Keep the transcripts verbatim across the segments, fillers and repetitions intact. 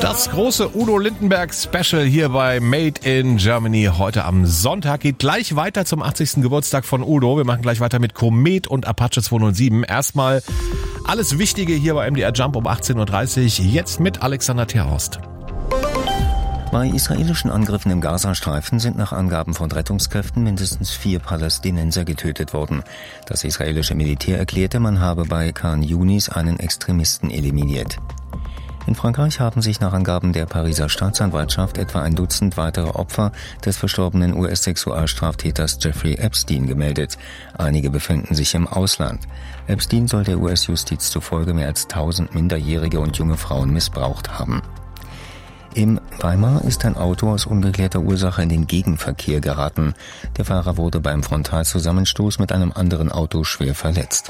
Das große Udo Lindenberg Special hier bei Made in Germany heute am Sonntag geht gleich weiter zum achtzigsten Geburtstag von Udo. Wir machen gleich weiter mit Komet und Apache zweihundertsieben. Erstmal alles Wichtige hier bei M D R Jump um achtzehn Uhr dreißig. Jetzt mit Alexander Terhorst. Bei israelischen Angriffen im Gazastreifen sind nach Angaben von Rettungskräften mindestens vier Palästinenser getötet worden. Das israelische Militär erklärte, man habe bei Khan Yunis einen Extremisten eliminiert. In Frankreich haben sich nach Angaben der Pariser Staatsanwaltschaft etwa ein Dutzend weitere Opfer des verstorbenen U S-Sexualstraftäters Jeffrey Epstein gemeldet. Einige befinden sich im Ausland. Epstein soll der U S-Justiz zufolge mehr als tausend Minderjährige und junge Frauen missbraucht haben. Im Weimar ist ein Auto aus ungeklärter Ursache in den Gegenverkehr geraten. Der Fahrer wurde beim Frontalzusammenstoß mit einem anderen Auto schwer verletzt.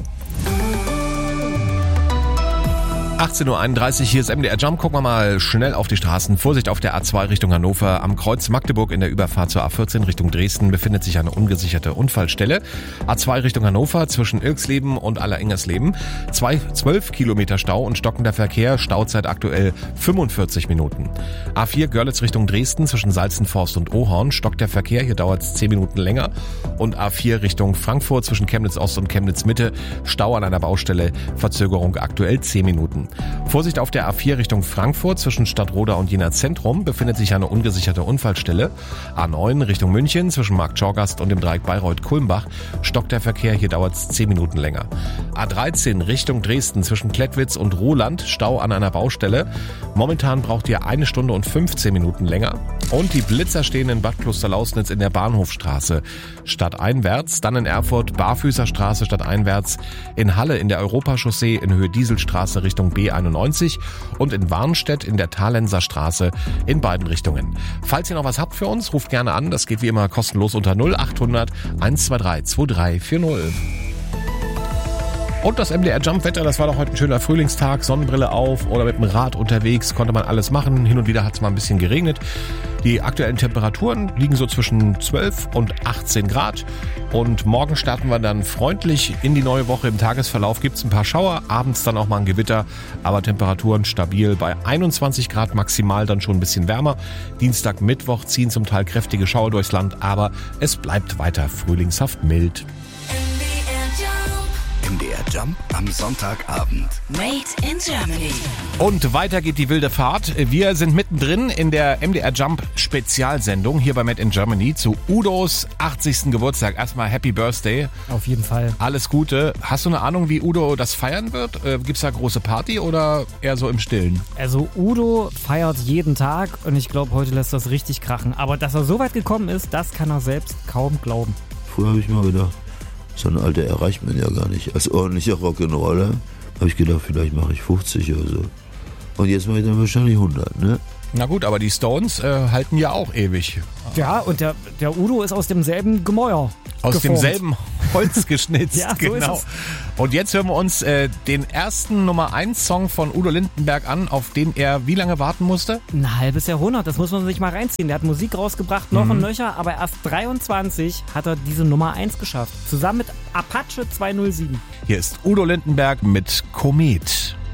achtzehn Uhr einunddreißig, hier ist M D R Jump. Gucken wir mal schnell auf die Straßen. Vorsicht auf der A zwei Richtung Hannover. Am Kreuz Magdeburg in der Überfahrt zur A vierzehn Richtung Dresden befindet sich eine ungesicherte Unfallstelle. A zwei Richtung Hannover zwischen Ilksleben und Allerengersleben. zwölf Kilometer Stau und stockender Verkehr. Stauzeit aktuell fünfundvierzig Minuten. A vier Görlitz Richtung Dresden zwischen Salzenforst und Ohorn. Stockt der Verkehr, hier dauert es zehn Minuten länger. Und A vier Richtung Frankfurt zwischen Chemnitz Ost und Chemnitz Mitte. Stau an einer Baustelle. Verzögerung aktuell zehn Minuten. Vorsicht auf der A vier Richtung Frankfurt zwischen Stadtroda und Jena Zentrum befindet sich eine ungesicherte Unfallstelle. A neun Richtung München zwischen Marktschorgast und dem Dreieck Bayreuth-Kulmbach stockt der Verkehr, hier dauert es zehn Minuten länger. A dreizehn Richtung Dresden zwischen Klettwitz und Roland, Stau an einer Baustelle. Momentan braucht ihr eine Stunde und fünfzehn Minuten länger. Und die Blitzer stehen in Bad Klosterlausnitz in der Bahnhofstraße stadteinwärts, dann in Erfurt Barfüßerstraße stadteinwärts, in Halle in der Europachaussee in Höhe Dieselstraße Richtung B einundneunzig und in Warnstedt in der Thalenser Straße in beiden Richtungen. Falls ihr noch was habt für uns, ruft gerne an. Das geht wie immer kostenlos unter null achthundert hundertzweiundzwanzig drei vier null. Und das M D R Jump Wetter, das war doch heute ein schöner Frühlingstag, Sonnenbrille auf oder mit dem Rad unterwegs, konnte man alles machen. Hin und wieder hat es mal ein bisschen geregnet. Die aktuellen Temperaturen liegen so zwischen zwölf und achtzehn Grad. Und morgen starten wir dann freundlich in die neue Woche. Im Tagesverlauf gibt es ein paar Schauer, abends dann auch mal ein Gewitter, aber Temperaturen stabil bei einundzwanzig Grad, maximal dann schon ein bisschen wärmer. Dienstag, Mittwoch ziehen zum Teil kräftige Schauer durchs Land, aber es bleibt weiter frühlingshaft mild. M D R Jump am Sonntagabend. Made in Germany. Und weiter geht die wilde Fahrt. Wir sind mittendrin in der M D R Jump Spezialsendung hier bei Made in Germany zu Udos achtzigsten Geburtstag. Erstmal Happy Birthday. Auf jeden Fall. Alles Gute. Hast du eine Ahnung, wie Udo das feiern wird? Äh, gibt's da große Party oder eher so im Stillen? Also Udo feiert jeden Tag und ich glaube, heute lässt das richtig krachen. Aber dass er so weit gekommen ist, das kann er selbst kaum glauben. Früher habe ich mal gedacht, so ein Alter erreicht man ja gar nicht. Als ordentlicher Rock'n'Roller habe ich gedacht, vielleicht mache ich fünfzig oder so. Und jetzt mache ich dann wahrscheinlich hundert, ne? Na gut, aber die Stones äh, halten ja auch ewig. Ja, und der, der Udo ist aus demselben Gemäuer Aus geformt. demselben Holz geschnitzt, Ja, so genau. ist es. Und jetzt hören wir uns äh, den ersten Nummer eins Song von Udo Lindenberg an, auf den er wie lange warten musste? Ein halbes Jahrhundert, das muss man sich mal reinziehen. Der hat Musik rausgebracht, noch Mhm. und nöcher, aber erst dreiundzwanzig hat er diese Nummer eins geschafft. Zusammen mit Apache zweihundertsieben. Hier ist Udo Lindenberg mit Komet.